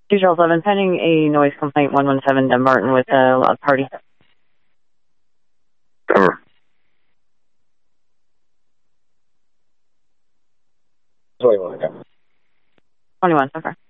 2 Charles 11, pending a noise complaint 117 Dunbarton with a loud party. Cover. 21, okay.